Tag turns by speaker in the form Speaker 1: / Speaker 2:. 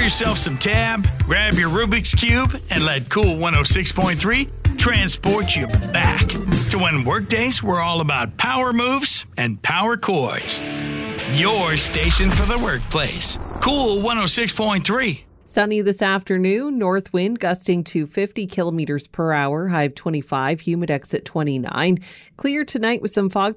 Speaker 1: yourself some tab, grab your Rubik's Cube, and let Cool 106.3 transport you back to when workdays were all about power moves and power chords. Your station for the workplace. Cool 106.3.
Speaker 2: Sunny this afternoon, north wind gusting to 50 kilometers per hour, high of 25, humidex at 29. Clear tonight with some fog